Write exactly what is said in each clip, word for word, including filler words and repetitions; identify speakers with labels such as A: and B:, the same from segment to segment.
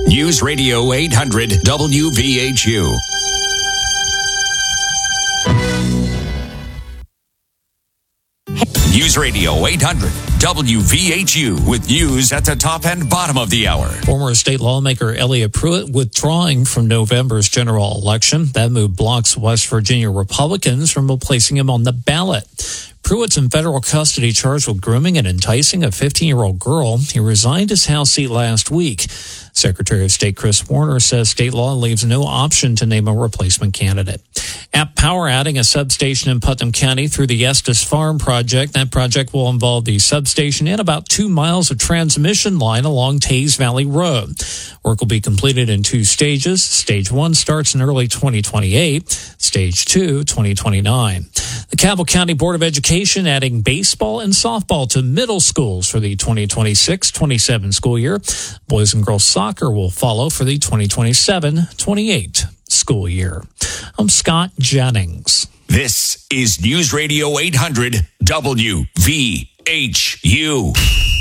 A: News Radio eight hundred W V H U. News Radio eight hundred W V H U with news at the top and bottom of the hour.
B: Former state lawmaker Elliott Pruitt withdrawing from November's general election. That move blocks West Virginia Republicans from placing him on the ballot. Pruitt's in federal custody charged with grooming and enticing a fifteen-year-old girl. He resigned his House seat last week. Secretary of State Chris Warner says state law leaves no option to name a replacement candidate. App Power adding a substation in Putnam County through the Estes Farm project. That project will involve the substation and about two miles of transmission line along Tays Valley Road. Work will be completed in two stages. Stage one starts in early twenty twenty-eight. Stage two, twenty twenty-nine. The Cabell County Board of Education adding baseball and softball to middle schools for the twenty twenty-six twenty-seven school year. Boys and girls soccer will follow for the twenty twenty-seven twenty-eight school year. I'm Scott Jennings.
A: This is News Radio eight hundred W V H U.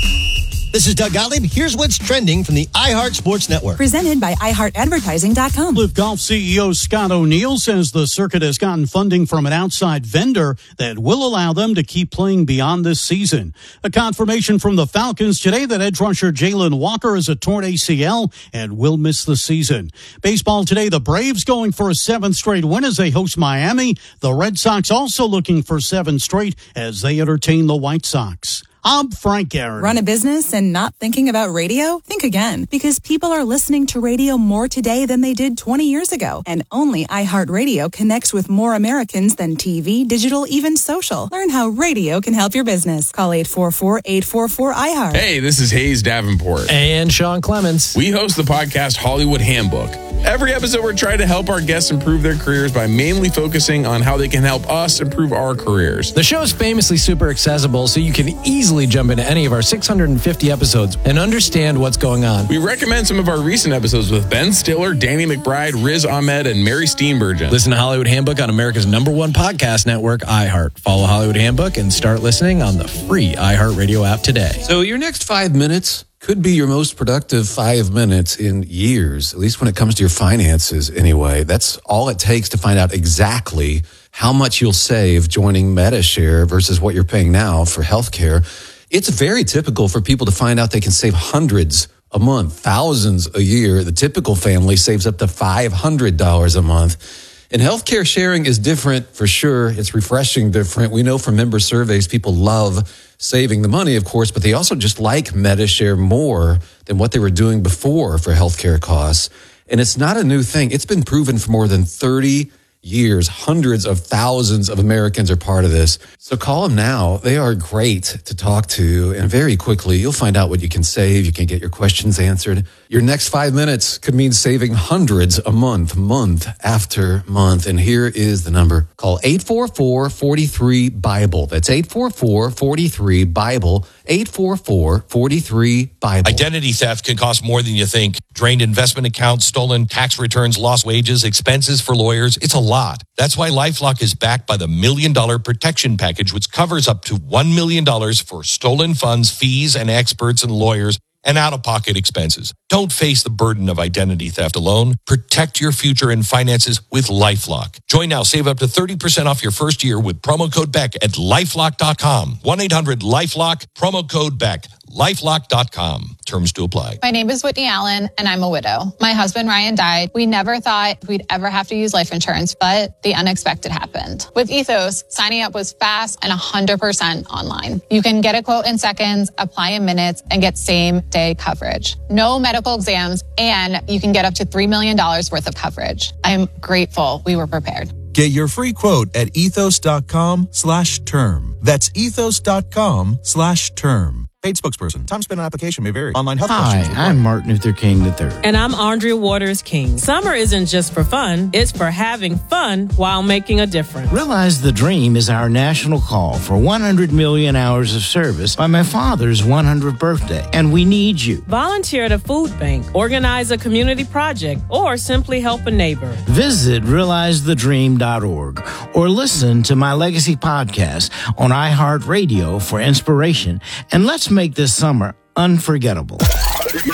C: This is Doug Gottlieb. Here's what's trending from the iHeart Sports Network.
D: Presented by i heart advertising dot com.
E: Live Golf C E O Scott O'Neill says the circuit has gotten funding from an outside vendor that will allow them to keep playing beyond this season. A confirmation from the Falcons today that edge rusher Jalen Walker is a torn A C L and will miss the season. Baseball today, the Braves going for a seventh straight win as they host Miami. The Red Sox also looking for seven straight as they entertain the White Sox. I'm Frank Aaron.
D: Run a business and not thinking about radio? Think again, because people are listening to radio more today than they did twenty years ago. And only iHeartRadio connects with more Americans than T V, digital, even social. Learn how radio can help your business. Call eight four four, eight four four, I heart.
F: Hey, this is Hayes Davenport.
G: And Sean Clements.
F: We host the podcast Hollywood Handbook. Every episode, we're trying to help our guests improve their careers by mainly focusing on how they can help us improve our careers.
G: The show is famously super accessible, so you can easily jump into any of our six hundred fifty episodes and understand what's going on.
F: We recommend some of our recent episodes with Ben Stiller, Danny McBride, Riz Ahmed, and Mary Steenburgen.
G: Listen to Hollywood Handbook on America's number one podcast network, iHeart. Follow Hollywood Handbook and start listening on the free iHeartRadio app today.
H: So your next five minutes could be your most productive five minutes in years, at least when it comes to your finances anyway. That's all it takes to find out exactly how much you'll save joining Medi-Share versus what you're paying now for healthcare. It's very typical for people to find out they can save hundreds a month, thousands a year. The typical family saves up to five hundred dollars a month. And healthcare sharing is different for sure. It's refreshing different. We know from member surveys, people love saving the money, of course, but they also just like Medi-Share more than what they were doing before for healthcare costs. And it's not a new thing. It's been proven for more than thirty years. Hundreds of thousands of Americans are part of this. So call them now. They are great to talk to. And very quickly, you'll find out what you can save. You can get your questions answered. Your next five minutes could mean saving hundreds a month, month after month. And here is the number. Call eight four four, four three, BIBLE. That's eight four four, four three, BIBLE. eight four four, four three, BIBLE.
I: Identity theft can cost more than you think. Drained investment accounts, stolen tax returns, lost wages, expenses for lawyers. It's a lot. That's why LifeLock is backed by the Million Dollar Protection Package, which covers up to one million dollars for stolen funds, fees, and experts and lawyers, and out-of-pocket expenses. Don't face the burden of identity theft alone. Protect your future and finances with LifeLock. Join now. Save up to thirty percent off your first year with promo code Beck at lifelock dot com. one eight hundred lifelock, promo code Beck. lifelock dot com. Terms to apply.
J: My name is Whitney Allen, and I'm a widow. My husband, Ryan, died. We never thought we'd ever have to use life insurance, but the unexpected happened. With Ethos, signing up was fast and one hundred percent online. You can get a quote in seconds, apply in minutes, and get same-day coverage. No medical exams, and you can get up to three million dollars worth of coverage. I'm grateful we were prepared.
K: Get your free quote at ethos.com slash term. That's ethos.com slash term. Paid spokesperson. Time spent on application may vary. Online health
L: Hi,
K: questions.
L: I'm Martin Luther King the third.
M: And I'm Andrea Waters King. Summer isn't just for fun. It's for having fun while making a difference.
L: Realize the Dream is our national call for one hundred million hours of service by my father's one hundredth birthday. And we need you.
M: Volunteer at a food bank, organize a community project, or simply help a neighbor.
L: Visit realize the dream dot org or listen to my Legacy podcast on iHeartRadio for inspiration. And let's make this summer unforgettable.